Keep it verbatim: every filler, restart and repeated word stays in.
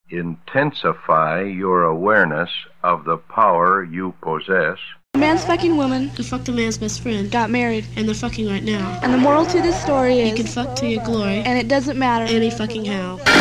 intensify your awareness of the power you possess. A man's fucking woman. To fuck the man's best friend. Got married. And they're fucking right now. And the moral to this story is... You can fuck to your glory. And it doesn't matter. Any fucking how.